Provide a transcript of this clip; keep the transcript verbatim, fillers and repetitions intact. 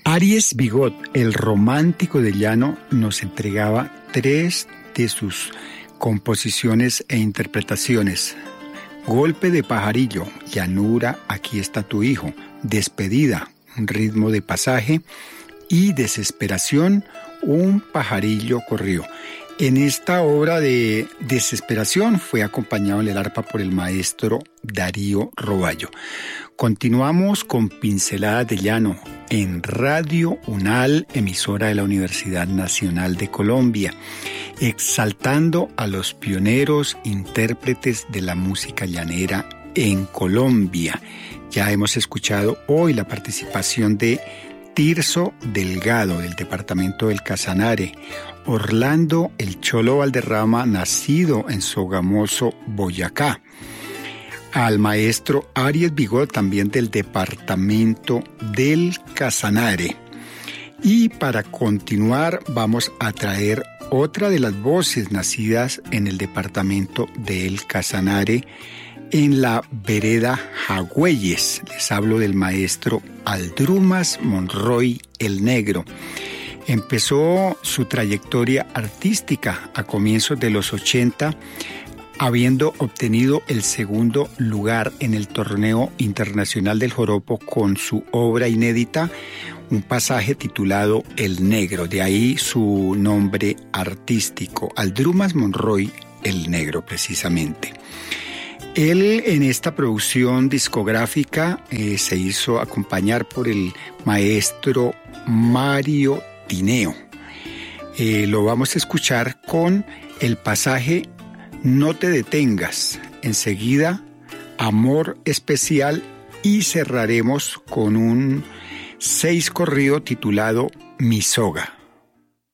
Aries Bigot, el romántico de Llano, nos entregaba tres de sus composiciones e interpretaciones. Golpe de pajarillo, llanura, aquí está tu hijo. Despedida, un ritmo de pasaje. Y desesperación, un pajarillo corrió. En esta obra de desesperación fue acompañado en el arpa por el maestro Darío Roballo. Continuamos con Pinceladas de Llano en Radio UNAL, emisora de la Universidad Nacional de Colombia, exaltando a los pioneros intérpretes de la música llanera en Colombia. Ya hemos escuchado hoy la participación de Tirso Delgado, del departamento del Casanare, Orlando El Cholo Valderrama, nacido en Sogamoso, Boyacá, al maestro Aries Bigot, también del departamento del Casanare. Y para continuar vamos a traer otra de las voces nacidas en el departamento del Casanare, en la vereda Jagüeyes. Les hablo del maestro Aldrumas Monroy el Negro. Empezó su trayectoria artística a comienzos de los ochenta, habiendo obtenido el segundo lugar en el Torneo Internacional del Joropo con su obra inédita, un pasaje titulado El Negro, de ahí su nombre artístico, Aldrumas Monroy el Negro, precisamente. Él en esta producción discográfica eh, se hizo acompañar por el maestro Mario Tineo. Eh, lo vamos a escuchar con el pasaje No te detengas, enseguida Amor Especial, y cerraremos con un seis corrido titulado Mi Soga.